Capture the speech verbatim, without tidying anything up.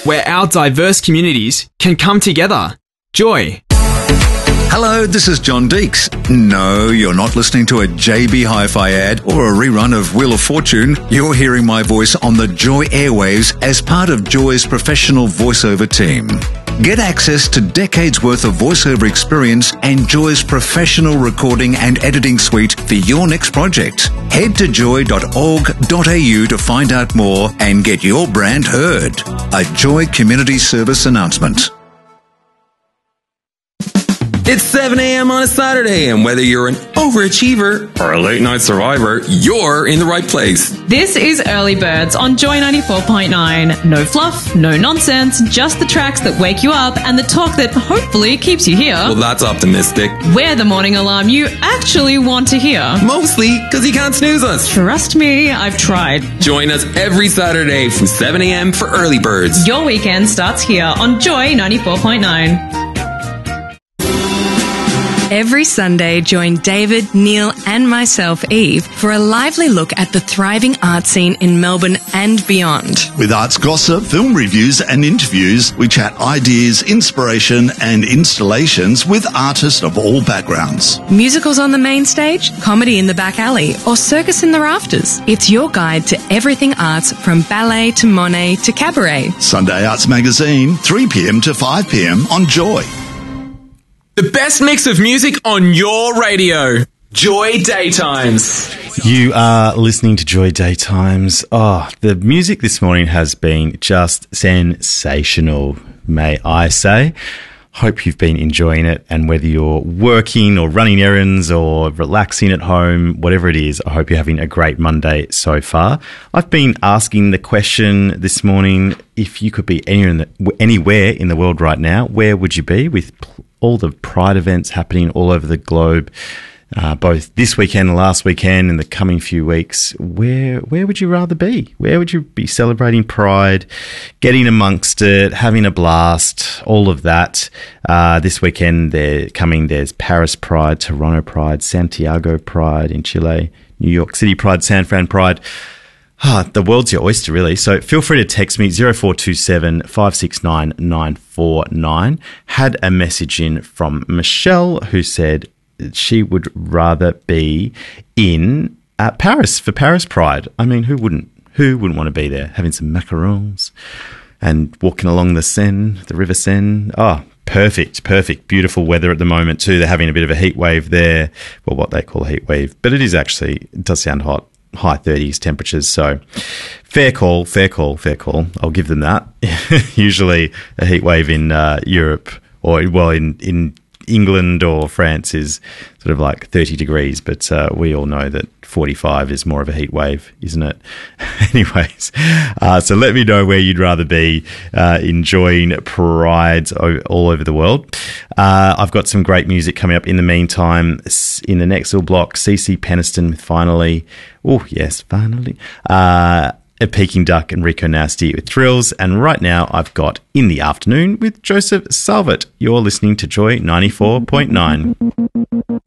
where our diverse communities can come together. Joy. Hello, this is John Deeks. No, you're not listening to a J B Hi-Fi ad or a rerun of Wheel of Fortune. You're hearing my voice on the Joy airwaves as part of Joy's professional voiceover team. Get access to decades worth of voiceover experience and Joy's professional recording and editing suite for your next project. Head to joy dot org dot a u to find out more and get your brand heard. A Joy Community Service announcement. It's seven a.m. on a Saturday, and whether you're an overachiever or a late-night survivor, you're in the right place. This is Early Birds on Joy ninety-four point nine. No fluff, no nonsense, just the tracks that wake you up and the talk that hopefully keeps you here. Well, that's optimistic. We're the morning alarm you actually want to hear. Mostly because you can't snooze us. Trust me, I've tried. Join us every Saturday from seven a.m. for Early Birds. Your weekend starts here on Joy ninety-four point nine. Every Sunday, join David, Neil and myself, Eve, for a lively look at the thriving art scene in Melbourne and beyond. With arts gossip, film reviews and interviews, we chat ideas, inspiration and installations with artists of all backgrounds. Musicals on the main stage, comedy in the back alley or circus in the rafters. It's your guide to everything arts, from ballet to Monet to cabaret. Sunday Arts Magazine, three p.m. to five p.m. on Joy. The best mix of music on your radio. Joy Daytimes. You are listening to Joy Daytimes. Oh, the music this morning has been just sensational, may I say. Hope you've been enjoying it, and whether you're working or running errands or relaxing at home, whatever it is, I hope you're having a great Monday so far. I've been asking the question this morning, if you could be anywhere in the, anywhere in the world right now, where would you be with all the Pride events happening all over the globe, uh, both this weekend and last weekend and the coming few weeks? Where where would you rather be? Where would you be celebrating Pride, getting amongst it, having a blast, all of that? Uh, this weekend they're coming, there's Paris Pride, Toronto Pride, Santiago Pride in Chile, New York City Pride, San Fran Pride. Ah, the world's your oyster, really. So feel free to text me, zero four two seven, five six nine, nine four nine. Had a message in from Michelle who said she would rather be in uh, Paris for Paris Pride. I mean, who wouldn't? Who wouldn't want to be there, having some macarons and walking along the Seine, the River Seine? Oh, perfect, perfect. Beautiful weather at the moment too. They're having a bit of a heat wave there, well, what they call a heat wave. But it is actually, it does sound hot. High thirties temperatures, so fair call, fair call, fair call. I'll give them that. Usually a heat wave in uh, Europe or, well, in, in England or France is sort of like thirty degrees, but uh, we all know that forty-five is more of a heat wave, isn't it? Anyways, uh, so let me know where you'd rather be uh, enjoying Pride all over the world. Uh, I've got some great music coming up in the meantime. In the next little block, C C Peniston with Finally. Oh, yes, finally. Uh, a Peking Duck and Rico Nasty with Thrills. And right now I've got In the Afternoon with Joseph Salvat. You're listening to Joy ninety-four point nine.